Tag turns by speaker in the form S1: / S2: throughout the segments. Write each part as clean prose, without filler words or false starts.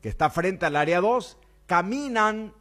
S1: que está frente al área 2, caminan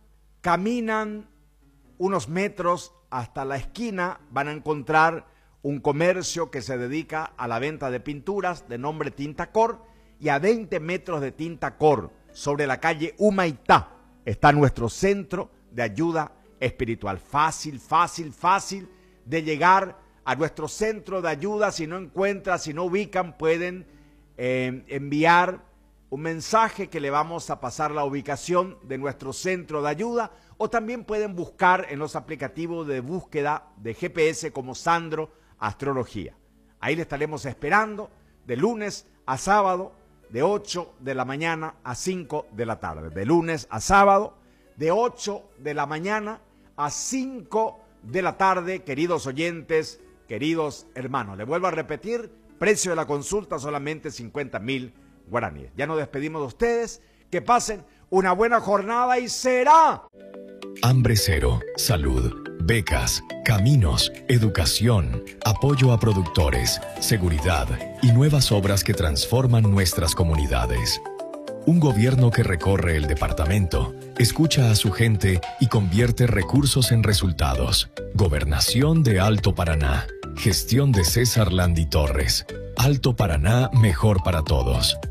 S1: unos metros hasta la esquina, van a encontrar un comercio que se dedica a la venta de pinturas de nombre Tinta Cor, y a 20 metros de Tinta Cor, sobre la calle Humaitá, está nuestro centro de ayuda espiritual. Fácil de llegar a nuestro centro de ayuda. Si no encuentran, si no ubican, pueden enviar un mensaje que le vamos a pasar la ubicación de nuestro centro de ayuda, o también pueden buscar en los aplicativos de búsqueda de GPS como Sandro Astrología. Ahí le estaremos esperando de lunes a sábado, de 8 de la mañana a 5 de la tarde. De lunes a sábado, de 8 de la mañana a 5 de la tarde, queridos oyentes, queridos hermanos. Le vuelvo a repetir, precio de la consulta solamente 50.000 guaraníes. Ya nos despedimos de ustedes, que pasen una buena jornada y será
S2: Hambre Cero, salud, becas, caminos, educación, apoyo a productores, seguridad y nuevas obras que transforman nuestras comunidades. Un gobierno que recorre el departamento, escucha a su gente y convierte recursos en resultados. Gobernación de Alto Paraná. Gestión de César Landi Torres. Alto Paraná, mejor para todos.